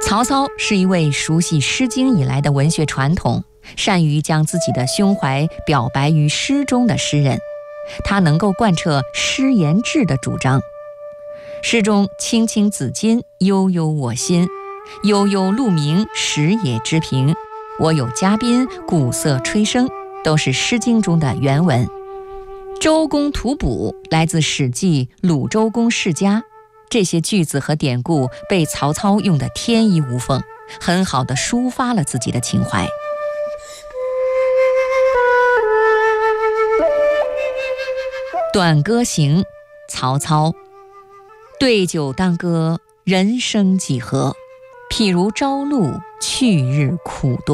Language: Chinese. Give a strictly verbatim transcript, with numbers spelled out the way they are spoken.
曹操是一位熟悉《诗经》以来的文学传统，善于将自己的胸怀表白于诗中的诗人。他能够贯彻诗言志的主张。诗中青青子衿，悠悠我心，悠悠鹿鸣，食野之苹，我有嘉宾，鼓瑟吹笙，都是《诗经》中的原文。周公吐哺来自《史记·鲁周公世家》，这些句子和典故被曹操用得天衣无缝，很好地抒发了自己的情怀。《短歌行》曹操：对酒当歌，人生几何？譬如朝露，去日苦多。